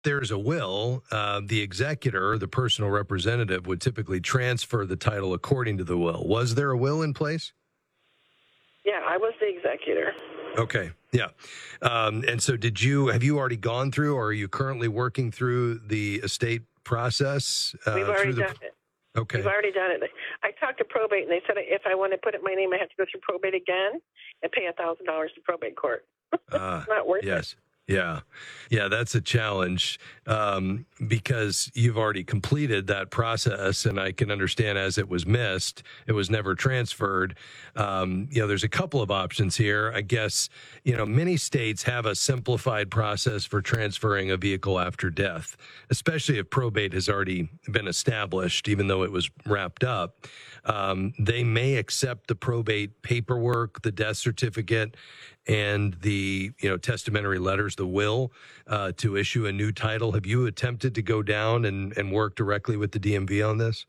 there's a will, the executor, the personal representative, would typically transfer the title according to the will. Was there a will in place? Yeah, I was the executor. Okay, yeah. And so have you already gone through, or are you currently working through the estate process? We've already done it. Okay. We've already done it. I talked to probate, and they said if I want to put it in my name, I have to go through probate again and pay $1,000 to probate court. It's not worth it. Yeah. That's a challenge because you've already completed that process, and I can understand as it was missed, it was never transferred. There's a couple of options here. I guess, many states have a simplified process for transferring a vehicle after death, especially if probate has already been established, even though it was wrapped up. They may accept the probate paperwork, the death certificate, and the testamentary letters, the will, to issue a new title. Have you attempted to go down and work directly with the DMV on this?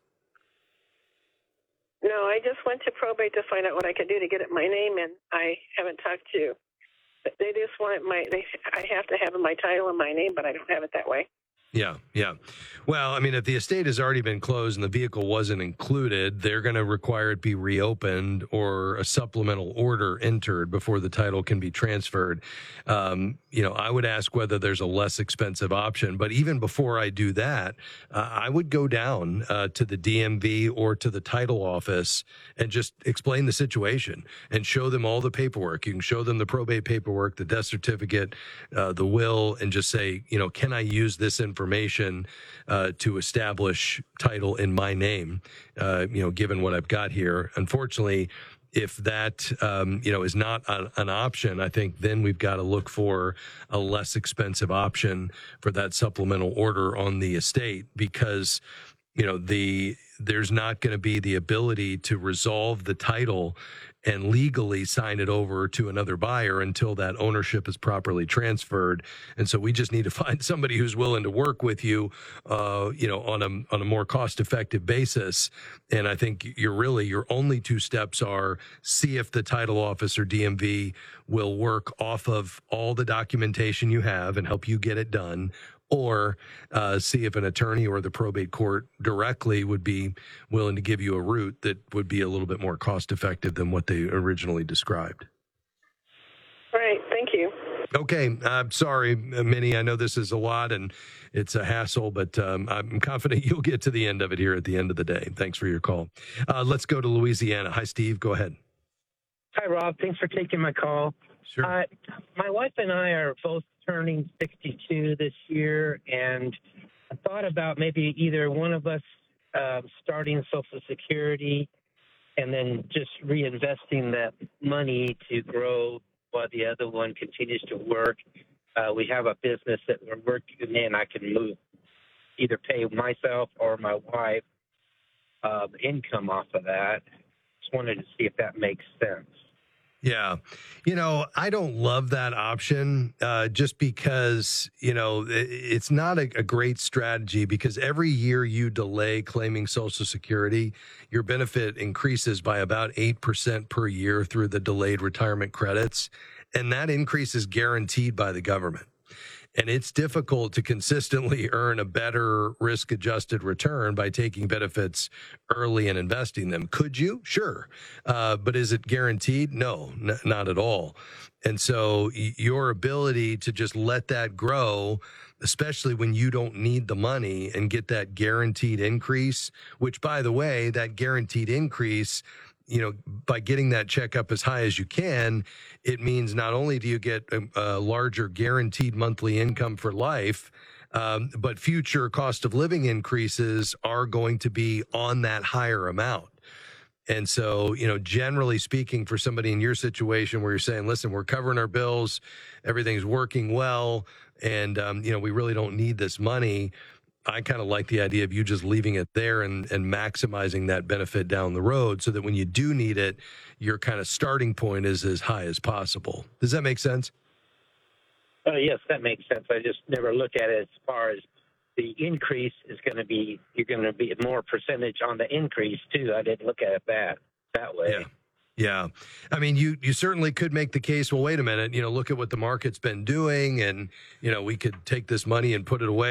No, I just went to probate to find out what I could do to get it in my name, and I haven't talked to. They just want I have to have my title in my name, but I don't have it that way. Yeah. Well, I mean, if the estate has already been closed and the vehicle wasn't included, they're going to require it be reopened or a supplemental order entered before the title can be transferred. I would ask whether there's a less expensive option. But even before I do that, I would go down to the DMV or to the title office and just explain the situation and show them all the paperwork. You can show them the probate paperwork, the death certificate, the will, and just say, can I use this information to establish title in my name, given what I've got here. Unfortunately, if that, is not an option, I think then we've got to look for a less expensive option for that supplemental order on the estate because, there's not going to be the ability to resolve the title and legally sign it over to another buyer until that ownership is properly transferred. And so we just need to find somebody who's willing to work with you, on a more cost-effective basis. And I think your only two steps are see if the title office or DMV will work off of all the documentation you have and help you get it done, or see if an attorney or the probate court directly would be willing to give you a route that would be a little bit more cost-effective than what they originally described. All right. Thank you. Okay. I'm sorry, Minnie. I know this is a lot and it's a hassle, but I'm confident you'll get to the end of it here at the end of the day. Thanks for your call. Let's go to Louisiana. Hi, Steve. Go ahead. Hi, Rob. Thanks for taking my call. Sure. My wife and I are both turning 62 this year, and I thought about maybe either one of us starting Social Security and then just reinvesting that money to grow while the other one continues to work. We have a business that we're working in. I can move, either pay myself or my wife income off of that. Just wanted to see if that makes sense. Yeah. I don't love that option just because, it's not a great strategy because every year you delay claiming Social Security, your benefit increases by about 8% per year through the delayed retirement credits. And that increase is guaranteed by the government. And it's difficult to consistently earn a better risk-adjusted return by taking benefits early and investing them. Could you? Sure. But is it guaranteed? No, not at all. And so your ability to just let that grow, especially when you don't need the money and get that guaranteed increase, which, by the way, that guaranteed increase, by getting that check up as high as you can, it means not only do you get a larger guaranteed monthly income for life, but future cost of living increases are going to be on that higher amount. And so, generally speaking, for somebody in your situation where you're saying, listen, we're covering our bills, everything's working well, and, we really don't need this money, I kind of like the idea of you just leaving it there and maximizing that benefit down the road so that when you do need it, your kind of starting point is as high as possible. Does that make sense? Yes, that makes sense. I just never look at it as far as the increase is going to be, you're going to be more percentage on the increase too. I didn't look at it that way. Yeah. I mean, you certainly could make the case, well, wait a minute, look at what the market's been doing, and, we could take this money and put it away